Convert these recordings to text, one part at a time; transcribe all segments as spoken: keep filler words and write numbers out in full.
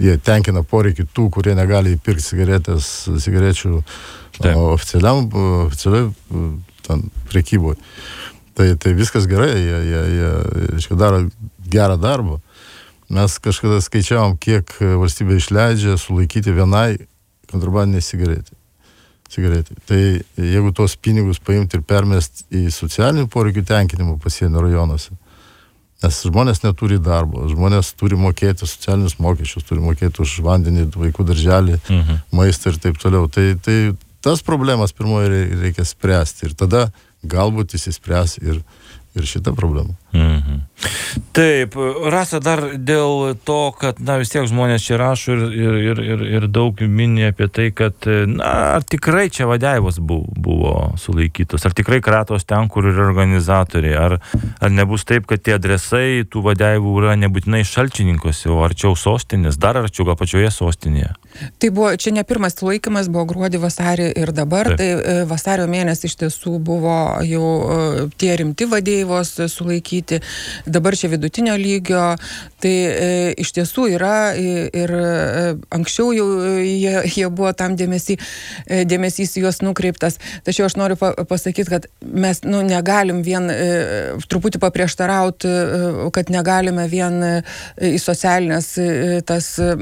jie tenkina poreikį tų, kurie negali įpirkti cigaretės, cigarečių oficialiam, oficialiai ten prekyboje. Tai, tai viskas gerai, jie, jie, jie, jie daro gerą darbą. Mes kažkada skaičiavom, kiek valstybė išleidžia sulaikyti vienai kontrabandiniai cigaretė. cigaretė. Tai jeigu tos pinigus paimti ir permesti į socialinių poreikių tenkinimą pasienio rajonuose, nes žmonės neturi darbo, žmonės turi mokėti socialinius mokesčius, turi mokėti už vandenį, vaikų darželį, mhm. maistą ir taip toliau. Tai, tai tas problemas pirmoji reikia spręsti ir tada galbūt įsispręs ir, ir šitą problemą. Mhm. Taip, Rasa, dar dėl to, kad na, vis tiek žmonės čia rašo ir, ir, ir, ir daug mini apie tai, kad na, ar tikrai čia Vadeivos buvo, buvo sulaikytos, ar tikrai kratos ten, kur yra organizatoriai, ar, ar nebus taip, kad tie adresai tų Vadeivų yra nebūtinai Šalčininkose, o arčiau sostinės, dar arčiau gal pačioje sostinėje. Tai buvo, čia ne pirmas sulaikymas, buvo gruodį, vasarį ir dabar, taip. Tai vasario mėnesį iš tiesų buvo jau tie rimti Vadeivos sulaikyti. Dabar čia vidutinio lygio, tai e, iš tiesų yra ir, ir anksčiau jau jie, jie buvo tam dėmesy, dėmesys juos nukreiptas. Tačiau aš noriu pa, pasakyti, kad mes nu, negalim vien e, truputį paprieštarauti, e, kad negalime vien e, į socialinės, e, tas, e,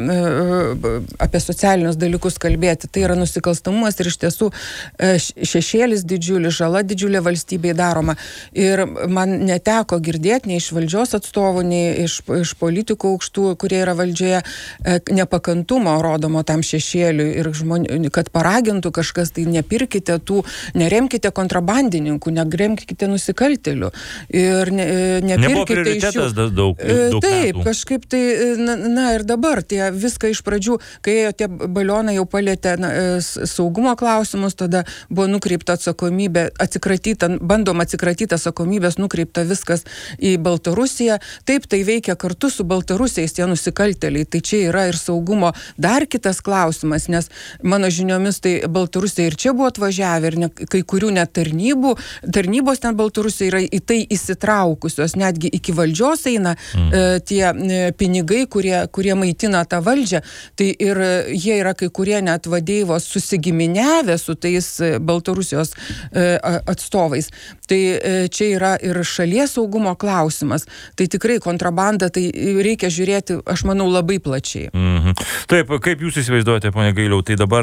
apie socialinius dalykus kalbėti. Tai yra nusikalstamumas ir iš tiesų e, šešėlis didžiulis, žala didžiulė valstybei daroma. Ir man neteko girdėti nei iš valdžios atstovų, nei iš, iš politikų aukštų, kurie yra valdžioje, nepakantumo rodomo tam šešėliui ir žmonių, kad paragintų kažkas, tai nepirkite tų, neremkite kontrabandininkų, neremkite nusikaltėlių ir ne, nepirkite iš jų. Daug, daug, daug Taip, metų. Kažkaip tai, na, na ir dabar, tie viską iš pradžių, kai tie balionai jau palėtė na, saugumo klausimus, tada buvo nukreipta atsakomybė, atsikratyta, bandoma atsikratyti atsakomybės, nukreipta viskas į Baltarusiją. Taip, tai veikia kartu su Baltarusiais tie nusikaltėliai. Tai čia yra ir saugumo dar kitas klausimas, nes mano žiniomis tai Baltarusija ir čia buvo atvažiavę ir ne, kai kurių net tarnybų, tarnybos ten Baltarusija yra į tai įsitraukusios, netgi iki valdžios eina mm. e, tie e, pinigai, kurie, kurie maitina tą valdžią. Tai ir jie yra kai kurie net Vadeivos susigiminiavę su tais Baltarusijos e, atstovais. Tai e, čia yra ir šalies saugumo klausimas. Tai tikrai kontrabanda, tai reikia žiūrėti, aš manau, labai plačiai. Mhm. Taip, kaip jūs įsivaizduojate, ponia Gailiau, tai dabar,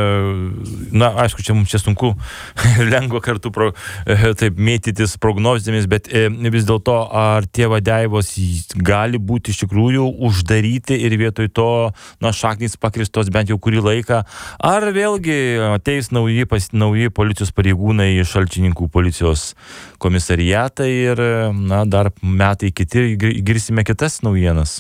na, aišku, čia mums čia sunku lengva kartu pro, taip mėtytis prognozėmis, bet vis dėlto, ar tie Vadeivos gali būti iš tikrųjų uždaryti ir vietoj to, na, šaknys pakristos bent jau kurį laiką, ar vėlgi ateis nauji, pas, nauji policijos pareigūnai iš Šalčininkų policijos komisariatą ir, na, dar metai kiti, girsime kitas naujienas.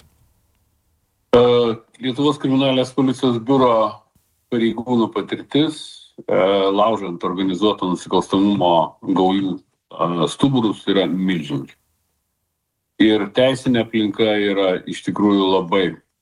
Lietuvos kriminalinės policijos biuro pareigūnų patirtis, laužant organizuoto nusikalstamumo gaujų stuburus, yra milžiniška. Ir teisinė aplinka yra iš tikrųjų labai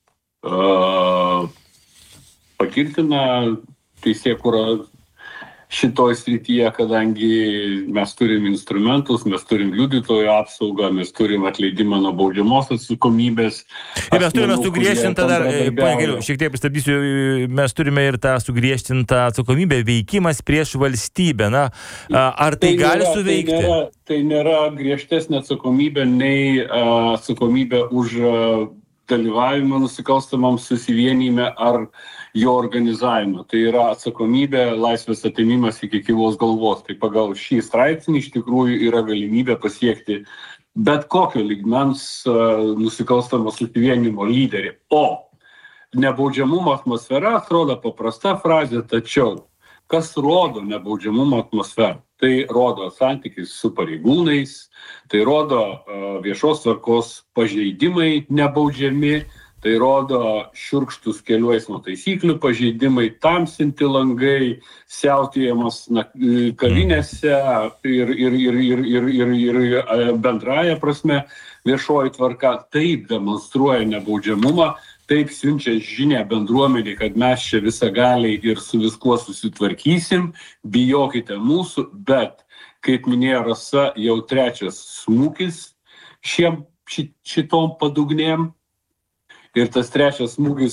uh, pagirtina teisėkūra šitoj srityje, kadangi mes turim instrumentus, mes turim liudytojų apsaugą, mes turim atleidimą nuo baudžiamos atsakomybės. Ir mes turime sugriežtintą dar, pagaliau, šiek tiek pristabdysiu, mes turime ir tą sugriežtintą atsakomybę, veikimas prieš valstybę. Na, ar tai, tai gali nėra, suveikti? Tai nėra, tai nėra griežtesnė atsakomybė nei uh, atsakomybė už uh, dalyvavimą nusikalstamam susivienijime ar jo organizavimą. Tai yra atsakomybė, laisvės atėmimas iki gyvos galvos. Tai pagal šį straipsnį iš tikrųjų yra galimybė pasiekti bet kokio lygmens uh, nusikalstamo susivienijimo lyderį. O nebaudžiamumo atmosfera atrodo paprasta frazė, tačiau kas rodo nebaudžiamumo atmosferą? Tai rodo santykis su pareigūnais, tai rodo uh, viešos tvarkos pažeidimai nebaudžiami, tai rodo šiurkštus kelių eismo taisyklių pažeidimai, tamsinti langai, siautėjimas kavinėse ir, ir, ir, ir, ir, ir, ir bendraja prasme viešoji tvarka. Taip demonstruoja nebaudžiamumą, taip siunčia žinia bendruomenė, kad mes čia visagaliai ir su viskuo susitvarkysim, bijokite mūsų, bet, kaip minėjo Rasa, jau trečias smūgis šiem šitom padugnėm. Ir tas trečias smūgis